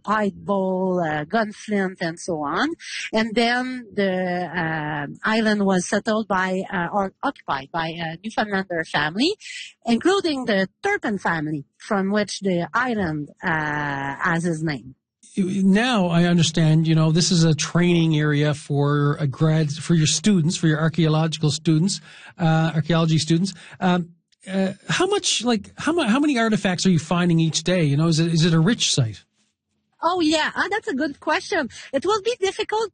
pied bowl, gunflint, and so on. And then the island was settled by or occupied by a Newfoundlander family, including the Turpin family, from which the island has its name. Now I understand, this is a training area for for your students, for your archaeology students. How many artifacts are you finding each day? Is it a rich site? Oh yeah, that's a good question. It will be difficult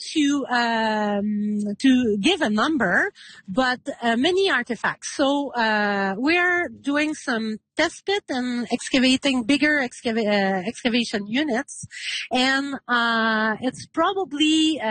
to give a number, but many artifacts. So we're doing some test pit and excavating bigger excavation units, and it's probably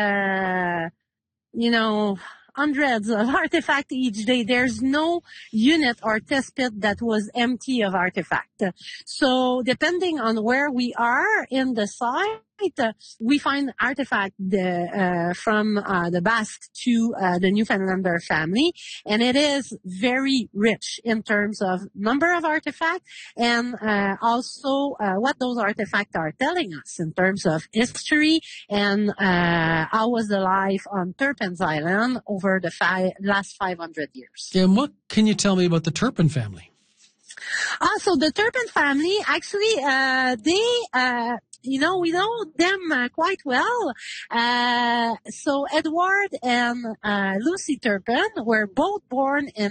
hundreds of artifacts each day. There's no unit or test pit that was empty of artifact. So depending on where we are in the site, we find artifact from the Basque to the Newfoundlander family, and it is very rich in terms of number of artifacts and also what those artifacts are telling us in terms of history and how was the life on Turpin's Island over the last 500 years. And what can you tell me about the Turpin family? So the Turpin family, actually, we know them quite well. So Edward and Lucy Turpin were both born in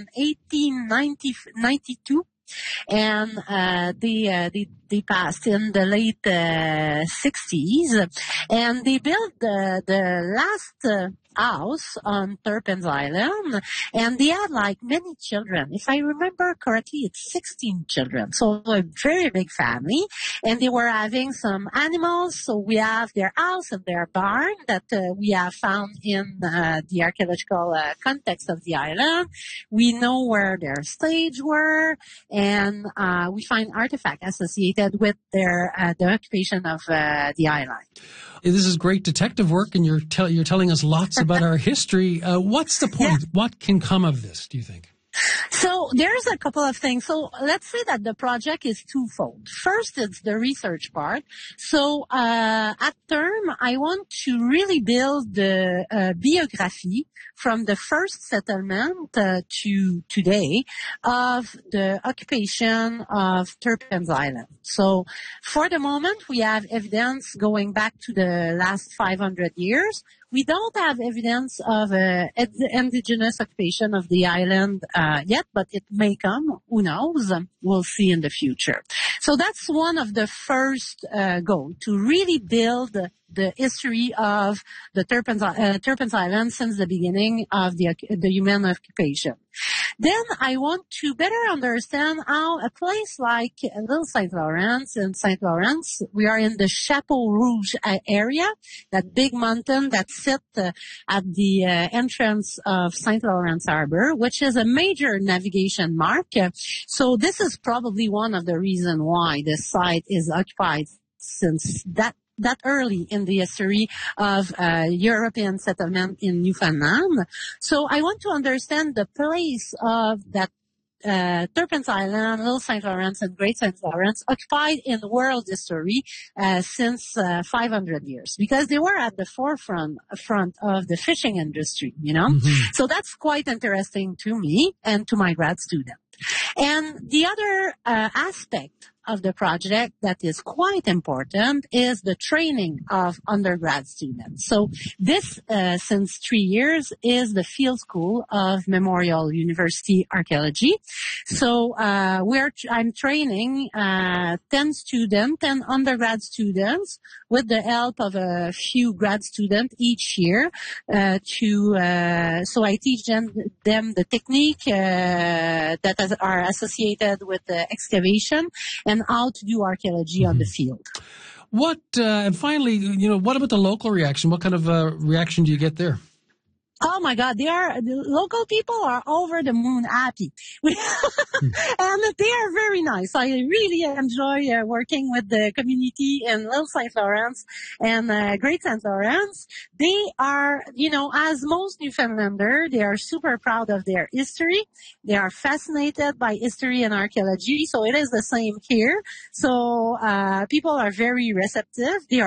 1892. And they passed in the late 60s, and they built the last house on Turpin's Island, and they had many children. If I remember correctly, it's 16 children, so a very big family, and they were having some animals. So we have their house and their barn that we have found in the archaeological context of the island. We know where their stage were, and we find artifacts associated with the occupation of the island. This is great detective work, and you're telling us lots about our history. What's the point? Yeah. What can come of this, do you think? So there's a couple of things. So let's say that the project is twofold. First, it's the research part. So at term, I want to really build the biography from the first settlement to today of the occupation of Turpin's Island. So for the moment, we have evidence going back to the last 500 years. We don't have evidence of indigenous occupation of the island yet, but it may come. Who knows? We'll see in the future. So that's one of the first goals, to really build the history of the Turpin's Island since the beginning of the human occupation. Then I want to better understand how a place like Little St. Lawrence in St. Lawrence, we are in the Chapeau Rouge area, that big mountain that sits at the entrance of St. Lawrence Harbor, which is a major navigation mark. So this is probably one of the reasons why this site is occupied since that early in the history of European settlement in Newfoundland. So I want to understand the place of that Turpin's Island, Little St. Lawrence, and Great St. Lawrence occupied in world history since 500 years, because they were at the front of the fishing industry, Mm-hmm. So that's quite interesting to me and to my grad student. And the other aspect of the project that is quite important is the training of undergrad students. So this, since 3 years, is the field school of Memorial University Archaeology. So I'm training 10 undergrad students with the help of a few grad students each year. So I teach them the technique that are associated with the excavation and how to do archaeology on the field. And finally, what about the local reaction? What kind of reaction do you get there? Oh my God, the local people are over the moon happy. And they are very nice. I really enjoy working with the community in Little St. Lawrence and Great St. Lawrence. They are, as most Newfoundlanders, they are super proud of their history. They are fascinated by history and archaeology. So it is the same here. So people are very receptive. They are